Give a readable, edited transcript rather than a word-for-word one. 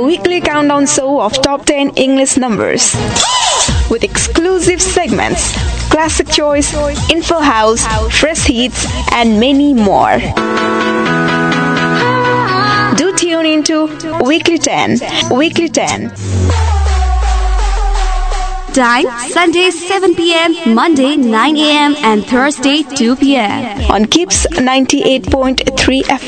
weekly countdown show of top 10 English numbers. With exclusive segments, classic choice, info house, fresh hits, and many more. Do tune into Weekly 10. Weekly 10. Time Sunday 7 p.m., Monday 9 a.m. and Thursday 2 p.m. on Kips 98.3 FM.